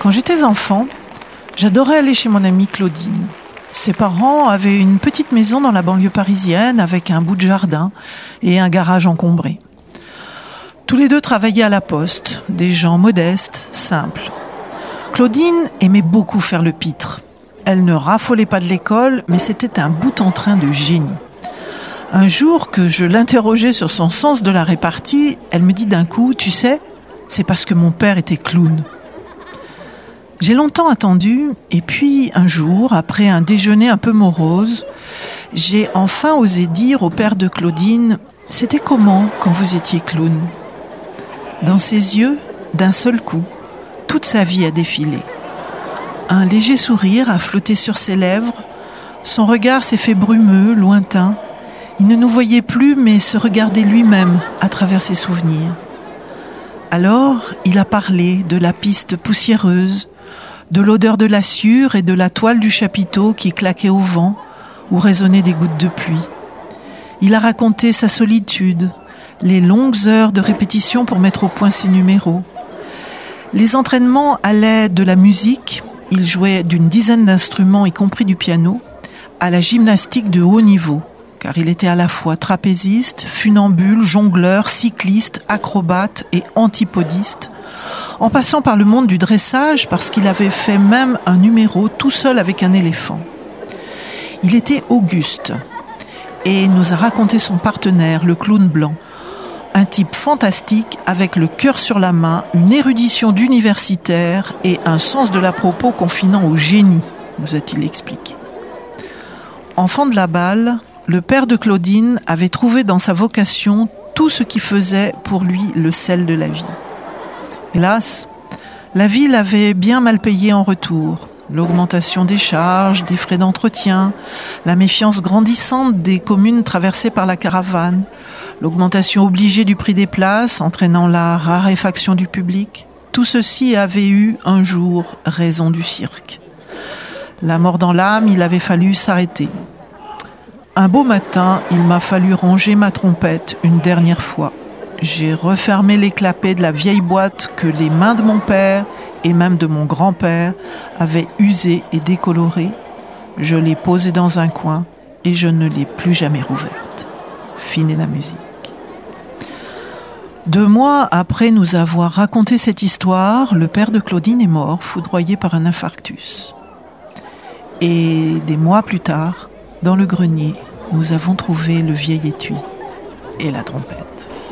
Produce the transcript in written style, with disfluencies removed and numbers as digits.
Quand j'étais enfant, j'adorais aller chez mon amie Claudine. Ses parents avaient une petite maison dans la banlieue parisienne avec un bout de jardin et un garage encombré. Tous les deux travaillaient à la poste, des gens modestes, simples. Claudine aimait beaucoup faire le pitre. Elle ne raffolait pas de l'école, mais c'était un boute-en-train de génie. Un jour que je l'interrogeais sur son sens de la répartie, elle me dit d'un coup, « Tu sais, c'est parce que mon père était clown. » J'ai longtemps attendu, et puis un jour, après un déjeuner un peu morose, j'ai enfin osé dire au père de Claudine « C'était comment quand vous étiez clown ?» Dans ses yeux, d'un seul coup, toute sa vie a défilé. Un léger sourire a flotté sur ses lèvres, son regard s'est fait brumeux, lointain. Il ne nous voyait plus, mais se regardait lui-même à travers ses souvenirs. Alors, il a parlé de la piste poussiéreuse, de l'odeur de la sciure et de la toile du chapiteau qui claquait au vent, où résonnaient des gouttes de pluie. Il a raconté sa solitude, les longues heures de répétition pour mettre au point ses numéros. Les entraînements allaient de la musique, il jouait d'une dizaine d'instruments, y compris du piano, à la gymnastique de haut niveau, car il était à la fois trapéziste, funambule, jongleur, cycliste, acrobate et antipodiste, en passant par le monde du dressage parce qu'il avait fait même un numéro tout seul avec un éléphant. Il était auguste et nous a raconté son partenaire, le clown blanc, un type fantastique avec le cœur sur la main, une érudition d'universitaire et un sens de l'à-propos confinant au génie, nous a-t-il expliqué. Enfant de la balle, le père de Claudine avait trouvé dans sa vocation tout ce qui faisait pour lui le sel de la vie. Hélas, la vie l'avait bien mal payé en retour. L'augmentation des charges, des frais d'entretien, la méfiance grandissante des communes traversées par la caravane, l'augmentation obligée du prix des places entraînant la raréfaction du public, tout ceci avait eu un jour raison du cirque. La mort dans l'âme, il avait fallu s'arrêter. Un beau matin, il m'a fallu ranger ma trompette une dernière fois. J'ai refermé les clapets de la vieille boîte que les mains de mon père et même de mon grand-père avaient usée et décolorée. Je l'ai posée dans un coin et je ne l'ai plus jamais rouverte. Fini la musique. 2 mois après nous avoir raconté cette histoire, le père de Claudine est mort, foudroyé par un infarctus. Et des mois plus tard, dans le grenier, nous avons trouvé le vieil étui et la trompette.